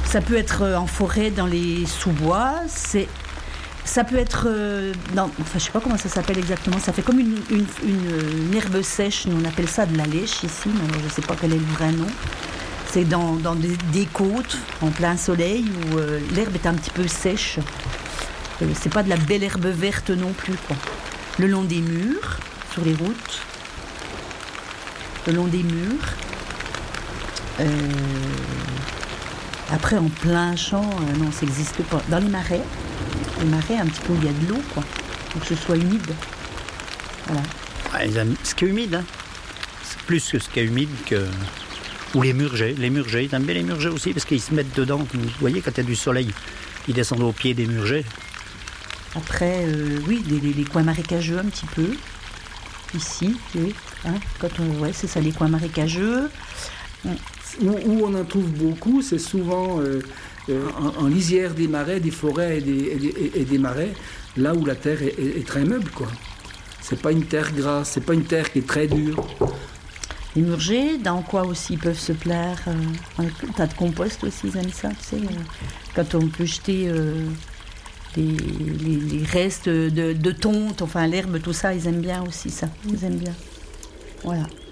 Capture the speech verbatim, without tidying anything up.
Ça peut être en forêt, dans les sous-bois. C'est, ça peut être euh, dans, enfin, je sais pas comment ça s'appelle exactement. Ça fait comme une, une, une, une herbe sèche. Nous on appelle ça de la lèche ici. Mais alors, je sais pas quel est le vrai nom. C'est dans, dans des, des côtes en plein soleil où euh, l'herbe est un petit peu sèche. Euh, c'est pas de la belle herbe verte non plus, quoi. Le long des murs, sur les routes. Le long des murs. Euh, après, en plein champ, euh, non, ça n'existe pas. Dans les marais, les marais, un petit peu où il y a de l'eau, quoi. Faut que ce soit humide. Voilà. Ouais, ils aiment ce qui est humide, hein. C'est plus que ce qui est humide que... Ou les murgers. Les murgers, ils aiment bien les murgers aussi parce qu'ils se mettent dedans. Vous voyez, quand il y a du soleil, ils descendent au pied des murgers. Après, euh, oui, les, les, les coins marécageux un petit peu. Ici, oui. Hein, quand on, ouais, c'est ça, les coins marécageux. Où, où on en trouve beaucoup, c'est souvent euh, euh, en, en lisière des marais, des forêts et des, et des, et des marais, là où la terre est, est, est très meuble, quoi. C'est pas une terre grasse, c'est pas une terre qui est très dure. Les murgers, dans quoi aussi ils peuvent se plaire euh, un tas de compost aussi, ils aiment ça, tu sais. Euh, quand on peut jeter euh, les, les, les restes de, de tonte, enfin l'herbe, tout ça, ils aiment bien aussi ça. Ils aiment bien. Voilà.